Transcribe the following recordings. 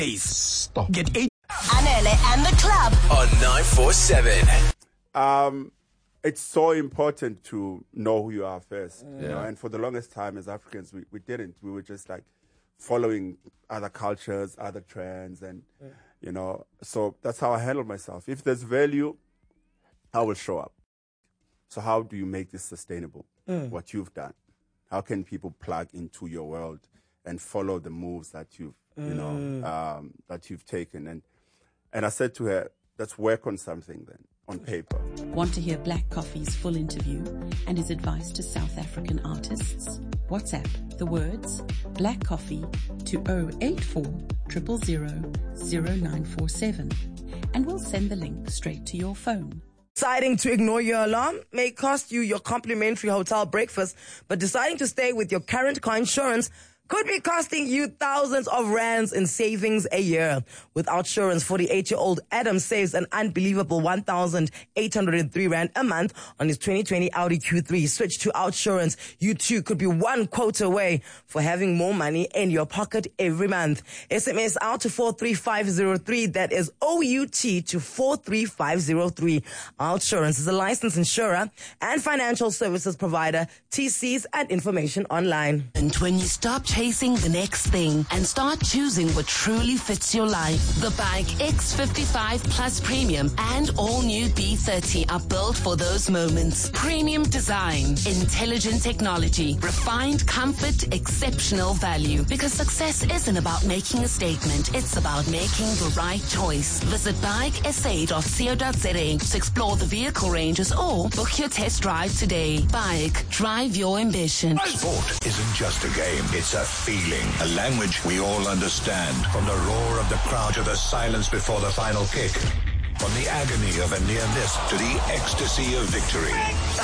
Stop. Get 8 Anele and the club on 947. It's so important to know who you are first. You know? And for the longest time as Africans, we didn't. We were just like following other cultures, other trends, and, you know, so that's how I handle myself. If there's value, I will show up. So how do you make this sustainable, what you've done? How can people plug into your world and follow the moves that you've, you know, that you've taken? And I said to her, let's work on something then, on paper. Want to hear Black Coffee's full interview and his advice to South African artists? WhatsApp the words Black Coffee to 084 000 0947 and we'll send the link straight to your phone. Deciding to ignore your alarm may cost you your complimentary hotel breakfast, but deciding to stay with your current car insurance could be costing you thousands of rands in savings a year. With Outsurance, 48-year-old Adam saves an unbelievable 1,803 rand a month on his 2020 Audi Q3. Switch to Outsurance. You too could be one quote away for having more money in your pocket every month. SMS out to 43503. That is OUT to 43503. Outsurance is a licensed insurer and financial services provider. TCs and information online. And when you stop chasing the next thing and start choosing what truly fits your life, the Bike X55 Plus Premium and all new B30 are built for those moments. Premium design, intelligent technology, refined comfort, exceptional value. Because success isn't about making a statement, it's about making the right choice. Visit bikesa.co.za to explore the vehicle ranges or book your test drive today. Bike, drive your ambition. Sport isn't just a game, it's a feeling, a language we all understand. From the roar of the crowd to the silence before the final kick. From the agony of a near miss to the ecstasy of victory.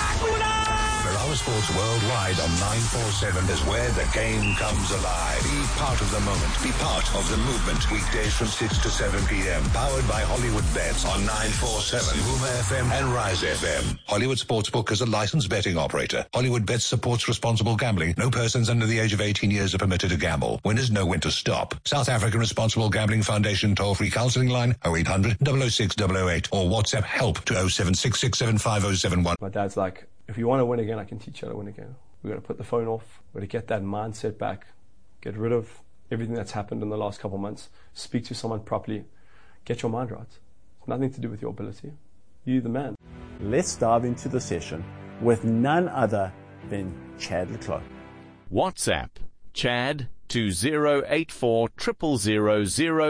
Our Sports Worldwide on 947 is where the game comes alive. Be part of the moment. Be part of the movement. Weekdays from 6 to 7 p.m. Powered by Hollywood Bets on 947, Huma FM and Rise FM. Hollywood Sportsbook is a licensed betting operator. Hollywood Bets supports responsible gambling. No persons under the age of 18 years are permitted to gamble. Winners know when to stop. South African Responsible Gambling Foundation toll-free counseling line 0800 006 008 or WhatsApp help to 0766675071. My dad's like, if you want to win again, I can teach you how to win again. We're going to put the phone off. We're going to get that mindset back. Get rid of everything that's happened in the last couple of months. Speak to someone properly. Get your mind right. It's nothing to do with your ability. You're the man. Let's dive into the session with none other than Chad le Clos. WhatsApp Chad to 084 000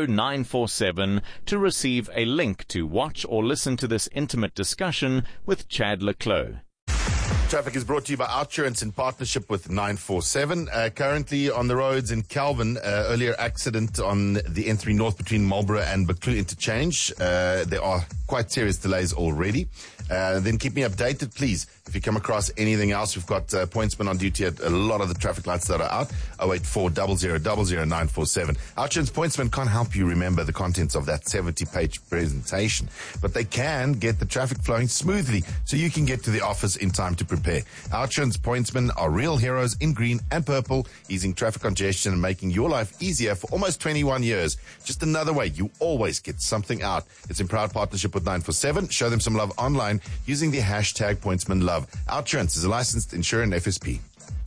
0947 to receive a link to watch or listen to this intimate discussion with Chad le Clos. Traffic is brought to you by Outsurance in partnership with 947. Currently on the roads in Calvin, earlier accident on the N3 North between Marlborough and Buccleuch interchange. There are quite serious delays already. Then keep me updated, please. If you come across anything else, we've got pointsmen on duty at a lot of the traffic lights that are out. 084 00 947. Outsurance pointsmen can't help you remember the contents of that 70-page presentation, but they can get the traffic flowing smoothly so you can get to the office in time to prepare. Outsurance pointsmen are real heroes in green and purple, easing traffic congestion and making your life easier for almost 21 years. Just another way you always get something out. It's in proud partnership with 947. Show them some love online using the hashtag pointsmanlove. Outsurance is a licensed insurer and FSP.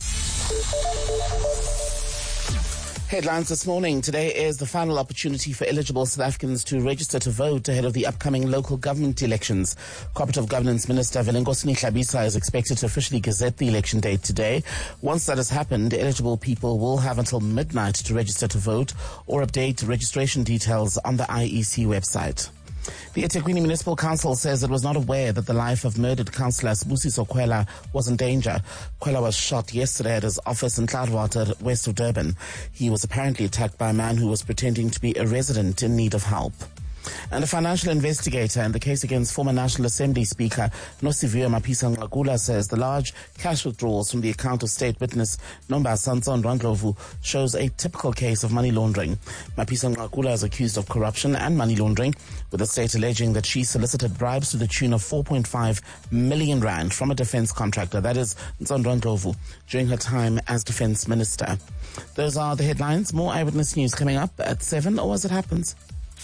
Headlines this morning. Today is the final opportunity for eligible South Africans to register to vote ahead of the upcoming local government elections. Cooperative Governance Minister Velengosini Hlabisa is expected to officially gazette the election date today. Once that has happened, eligible people will have until midnight to register to vote or update registration details on the IEC website. The eThekwini Municipal Council says it was not aware that the life of murdered councillor Sibusiso Kwela was in danger. Kwela was shot yesterday at his office in Cloudwater, west of Durban. He was apparently attacked by a man who was pretending to be a resident in need of help. And a financial investigator in the case against former National Assembly Speaker Nosiviwe Mapisa-Nqakula says the large cash withdrawals from the account of state witness Nombasa Ndlovu shows a typical case of money laundering. Mapisa-Nqakula is accused of corruption and money laundering, with the state alleging that she solicited bribes to the tune of 4.5 million rand from a defense contractor, that is Ndlovu, during her time as defense minister. Those are the headlines. More Eyewitness News coming up at 7, or as it happens.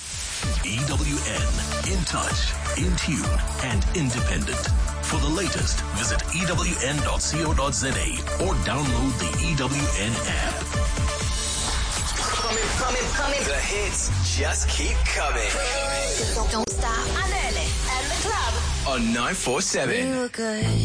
EWN, in touch, in tune, and independent. For the latest, visit ewn.co.za or download the EWN app. Coming. The hits just keep coming. Don't stop. Anele and the club on 947. You were good.